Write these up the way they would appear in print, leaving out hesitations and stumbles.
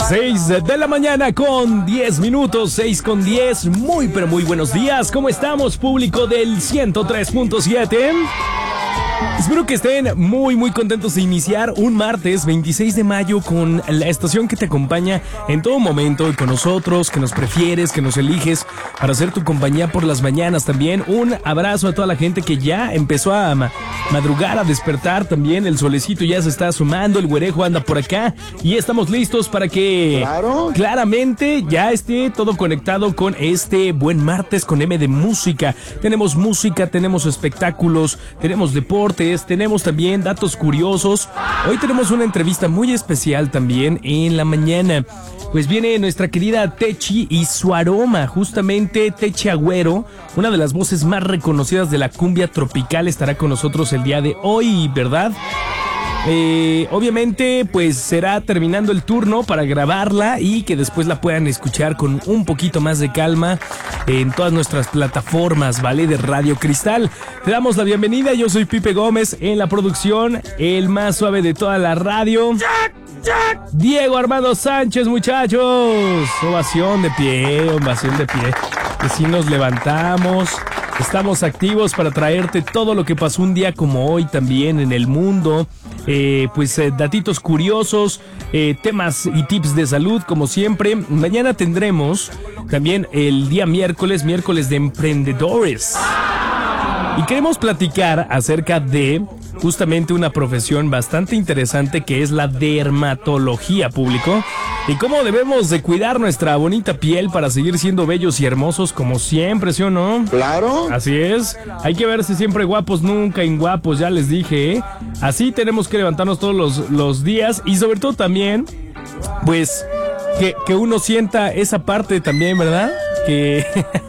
6 de la mañana con 10 minutos, 6 con 10. Muy, pero muy buenos días. ¿Cómo estamos, público del 103.7? Espero que estén muy, muy contentos de iniciar un martes 26 de mayo con la estación que te acompaña en todo momento y con nosotros, que nos prefieres, que nos eliges para hacer tu compañía por las mañanas también. Un abrazo a toda la gente que ya empezó a madrugar, a despertar también. El solecito ya se está asomando, el güerejo anda por acá y estamos listos para que claramente ya esté todo conectado con este buen martes con M de música. Tenemos música, tenemos espectáculos, tenemos deportes, tenemos también datos curiosos. Hoy tenemos una entrevista muy especial también en la mañana. Pues viene nuestra querida Techi y su aroma, justamente Techi Agüero, una de las voces más reconocidas de la cumbia tropical, estará con nosotros el día de hoy, ¿verdad? Obviamente pues será terminando el turno para grabarla y que después la puedan escuchar con un poquito más de calma en todas nuestras plataformas, ¿vale? De Radio Cristal. Te damos la bienvenida, yo soy Pipe Gómez en la producción, el más suave de toda la radio. Diego Armando Sánchez, muchachos. Ovación de pie, ovación de pie. Que si nos levantamos, estamos activos para traerte todo lo que pasó un día como hoy también en el mundo. Datitos curiosos, temas y tips de salud como siempre. Mañana tendremos también el día miércoles de emprendedores. Y queremos platicar acerca de justamente una profesión bastante interesante que es la dermatología, público. Y cómo debemos de cuidar nuestra bonita piel para seguir siendo bellos y hermosos como siempre, ¿sí o no? Claro. Así es. Hay que verse siempre guapos, nunca inguapos, ya les dije, ¿eh? Así tenemos que levantarnos todos los días y sobre todo también, pues, que uno sienta esa parte también, ¿verdad? Que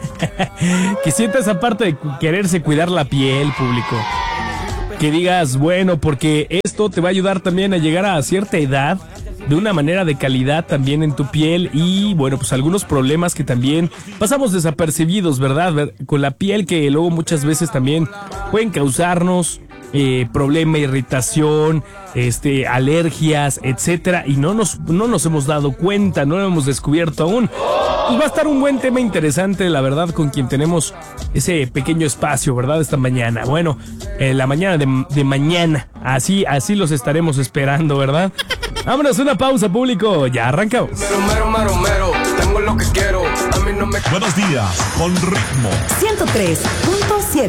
sienta esa parte de quererse cuidar la piel, público. Que digas, bueno, porque esto te va a ayudar también a llegar a cierta edad de una manera de calidad también en tu piel y, bueno, pues algunos problemas que también pasamos desapercibidos, ¿verdad? Con la piel que luego muchas veces también pueden causarnos problema, irritación, alergias, etcétera, y no nos hemos dado cuenta, no lo hemos descubierto aún. Pues va a estar un buen tema interesante, la verdad, con quien tenemos ese pequeño espacio, ¿verdad? Esta mañana. Bueno, la mañana de mañana. Así los estaremos esperando, ¿verdad? Vámonos, una pausa, público. Ya arrancamos. Tengo lo que quiero. A mí no me... Buenos días, con ritmo. 103.7.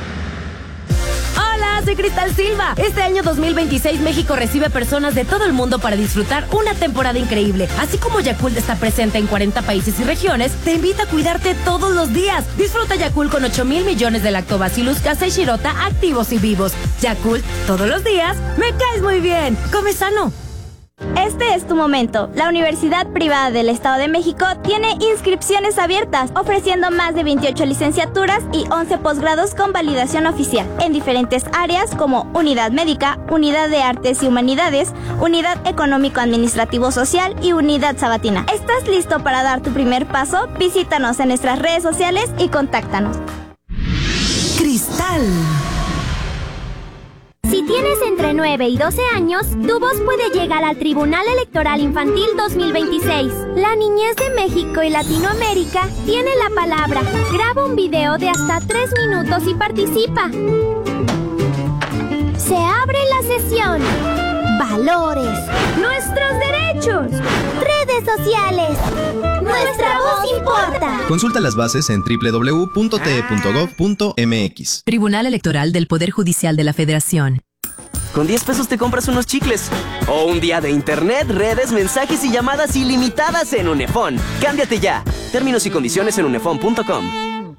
Soy Cristal Silva. Este año 2026 México recibe personas de todo el mundo para disfrutar una temporada increíble. Así como Yakult está presente en 40 países y regiones, te invita a cuidarte todos los días. Disfruta Yakult con 8,000 millones de lactobacillus casei shirota activos y vivos. Yakult, todos los días, me caes muy bien. Come sano. Este es tu momento. La Universidad Privada del Estado de México tiene inscripciones abiertas, ofreciendo más de 28 licenciaturas y 11 posgrados con validación oficial, en diferentes áreas como Unidad Médica, Unidad de Artes y Humanidades, Unidad Económico-Administrativo-Social y Unidad Sabatina. ¿Estás listo para dar tu primer paso? Visítanos en nuestras redes sociales y contáctanos. Cristal. Si tienes entre 9 y 12 años, tu voz puede llegar al Tribunal Electoral Infantil 2026. La niñez de México y Latinoamérica tiene la palabra. Graba un video de hasta 3 minutos y participa. Se abre la sesión. Valores. Nuestros derechos. Redes sociales. Nuestra voz importa. Consulta las bases en www.te.gov.mx. Tribunal Electoral del Poder Judicial de la Federación. Con 10 pesos te compras unos chicles. O un día de internet, redes, mensajes y llamadas ilimitadas en Unefón. Cámbiate ya. Términos y condiciones en unefón.com.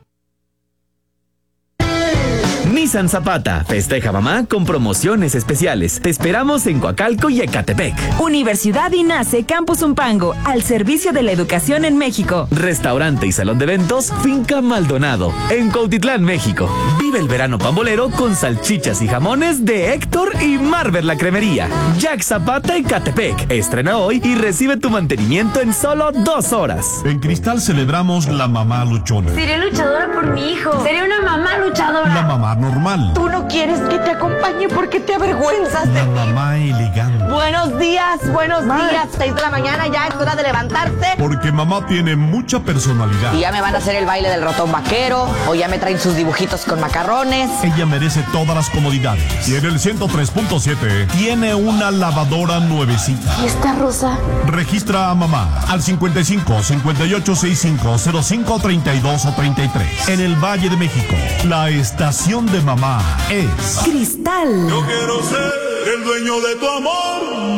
Nissan Zapata. Festeja mamá con promociones especiales. Te esperamos en Coacalco y Ecatepec. Universidad INACE Campus Umpango, al servicio de la educación en México. Restaurante y salón de eventos Finca Maldonado, en Cuautitlán, México. Vive el verano pambolero con salchichas y jamones de Héctor Héctor y Marvel la cremería. Jack Zapata en Catepec. Estrena hoy y recibe tu mantenimiento en solo 2 horas. En Cristal celebramos la mamá luchona. Seré luchadora por mi hijo. Seré una mamá luchadora. La mamá normal. Tú no quieres que te acompañe porque te avergüenzas de La mí. mamá elegante. Buenos días, 6 de la mañana, ya es hora de levantarse. Porque mamá tiene mucha personalidad. Y ya me van a hacer el baile del ratón vaquero, o ya me traen sus dibujitos con macarrones. Ella merece todas las comodidades. Y en el 103.7 tiene una lavadora nuevecita. ¿Y esta rosa? Registra a mamá al 55 58 65 05 32 o 33. En el Valle de México, la estación de mamá es Cristal. Yo quiero ser el dueño de tu amor.